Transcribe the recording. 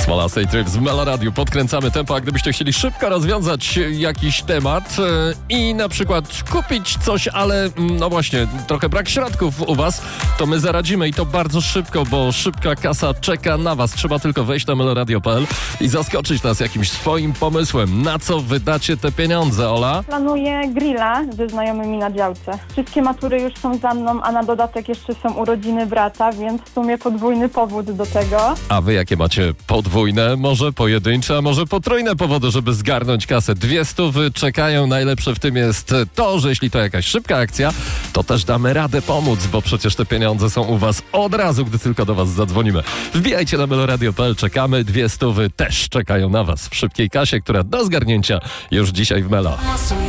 Smolasej Tryb w Meloradiu. Podkręcamy tempo, a gdybyście chcieli szybko rozwiązać jakiś temat i na przykład kupić coś, ale no właśnie, trochę brak środków u was, to my zaradzimy i to bardzo szybko, bo szybka kasa czeka na was. Trzeba tylko wejść na meloradio.pl i zaskoczyć nas jakimś swoim pomysłem. Na co wydacie te pieniądze, Ola? Planuję grilla ze znajomymi na działce. Wszystkie matury już są za mną, a na dodatek jeszcze są urodziny brata, więc w sumie podwójny powód do tego. A wy jakie macie podwójne, może pojedyncze, a może potrójne powody, żeby zgarnąć kasę? 200 czekają. Najlepsze w tym jest to, że jeśli to jakaś szybka akcja, to też damy radę pomóc, bo przecież te pieniądze są u was od razu, gdy tylko do was zadzwonimy. Wbijajcie na meloradio.pl, czekamy. 200 też czekają na was w szybkiej kasie, która do zgarnięcia już dzisiaj w Melo.